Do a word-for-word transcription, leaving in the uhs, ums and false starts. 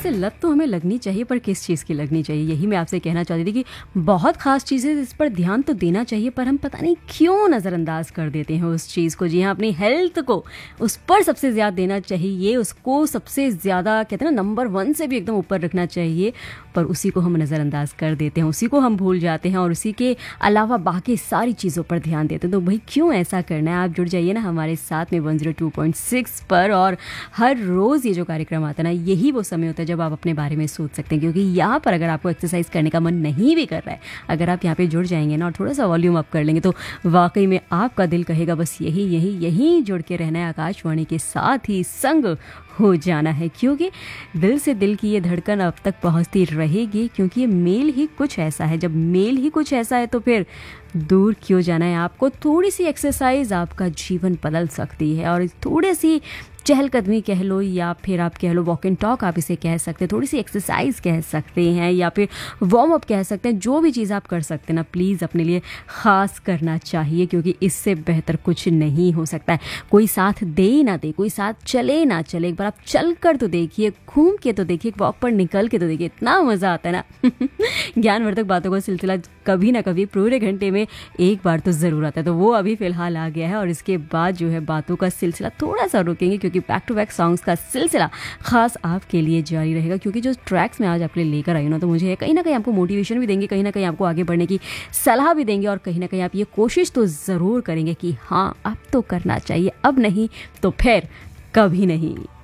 वैसे लत तो हमें लगनी चाहिए, पर किस चीज़ की लगनी चाहिए, यही मैं आपसे कहना चाहती थी कि बहुत ख़ास चीज़ें इस पर ध्यान तो देना चाहिए, पर हम पता नहीं क्यों नज़रअंदाज कर देते हैं उस चीज़ को। जी हाँ, अपनी हेल्थ को उस पर सबसे ज़्यादा देना चाहिए, उसको सबसे ज़्यादा कहते हैं ना नंबर वन से भी एकदम ऊपर रखना चाहिए, पर उसी को हम नज़रअंदाज कर देते हैं, उसी को हम भूल जाते हैं और उसी के अलावा बाकी सारी चीज़ों पर ध्यान देते हैं। तो भाई क्यों ऐसा करना है? आप जुड़ जाइए ना हमारे साथ में one zero two point six पर, और हर रोज़ ये जो कार्यक्रम आता है ना, यही वो समय होता है जब आप अपने बारे में सोच सकते हैं। क्योंकि यहाँ पर अगर आपको एक्सरसाइज करने का मन नहीं भी कर रहा है, अगर आप यहाँ पे जुड़ जाएंगे ना और थोड़ा सा वॉल्यूम अप कर लेंगे, तो वाकई में आपका दिल कहेगा बस यही यही यही जुड़ के रहना है, आकाशवाणी के साथ ही संग हो जाना है। क्योंकि दिल से दिल की ये धड़कन अब तक पहुंचती रहेगी, क्योंकि ये मेल ही कुछ ऐसा है। जब मेल ही कुछ ऐसा है तो फिर दूर क्यों जाना है आपको? थोड़ी सी एक्सरसाइज आपका जीवन बदल सकती है, और थोड़ी सी चहलकदमी कह लो, या फिर आप कह लो वॉक एंड टॉक, आप इसे कह सकते हैं, थोड़ी सी एक्सरसाइज कह सकते हैं, या फिर वार्म अप कह सकते हैं। जो भी चीज़ आप कर सकते हैं ना, प्लीज़ अपने लिए ख़ास करना चाहिए, क्योंकि इससे बेहतर कुछ नहीं हो सकता है। कोई साथ दे ना दे, कोई साथ चले ना चले, एक बार आप चल कर तो देखिए, घूम के तो देखिए, वॉक पर निकल के तो देखिए, इतना मज़ा आता है ना। ज्ञानवर्धक बातों का सिलसिला कभी ना कभी पूरे घंटे में एक बार तो ज़रूर आता है, तो वो अभी फ़िलहाल आ गया है, और इसके बाद जो है बातों का सिलसिला थोड़ा सा रुकेंगे, क्योंकि बैक टू बैक सॉन्ग्स का सिलसिला खास आपके लिए जारी रहेगा। क्योंकि जो ट्रैक्स मैं आज आपके लिए लेकर आई हूँ ना, तो मुझे कहीं ना कहीं आपको मोटिवेशन भी देंगे, कहीं ना कहीं आपको आगे बढ़ने की सलाह भी देंगे, और कहीं ना कहीं आप ये कोशिश तो ज़रूर करेंगे कि हाँ अब तो करना चाहिए, अब नहीं तो फिर कभी नहीं।